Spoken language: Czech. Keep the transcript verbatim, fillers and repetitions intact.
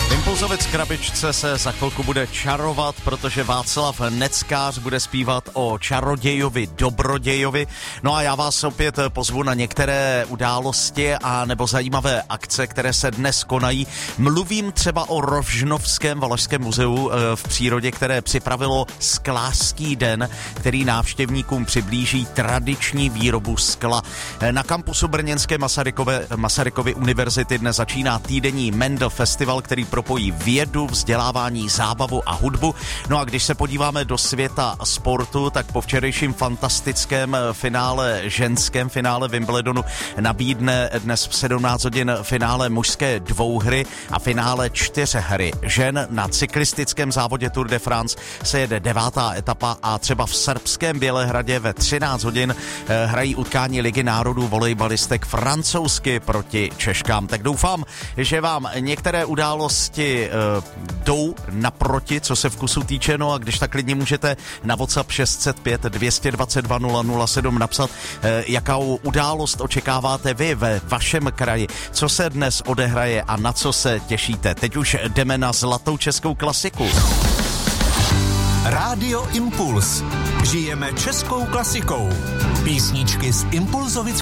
Impulzovic krabičce se za chvilku bude čarovat, protože Václav Neckář bude zpívat o čarodějovi, dobrodějovi. No a já vás opět pozvu na některé události a nebo zajímavé akce, které se dnes konají. Mluvím třeba o Rožnovském Valašském muzeu v přírodě, které připravilo Sklářský den, který návštěvníkům přiblíží tradiční výrobu skla. Na kampusu brněnské Masarykovy, Masarykovy univerzity dnes začíná týdenní Mendel Festival, který propojí vědu, vzdělávání, zábavu a hudbu. No a když se podíváme do světa sportu, tak po včerejším fantastickém finále, ženském finále Wimbledonu nabídne dnes v sedmnáct hodin finále mužské dvouhry a finále čtyřhry žen. Na cyklistickém závodě Tour de France se jede devátá etapa a třeba v srbském Bělehradě ve třináct hodin hrají utkání Ligy národů volejbalistek francouzsky proti Češkám. Tak doufám, že vám některé události uh, jdou naproti, co se vkusu týče, no a když tak klidně můžete na WhatsApp šest set pět dvě dva dva nula nula sedm napsat, uh, jakou událost očekáváte vy ve vašem kraji, co se dnes odehraje a na co se těšíte. Teď už jdeme na zlatou českou klasiku. Rádio Impuls. Žijeme českou klasikou. Písničky z Impulzovic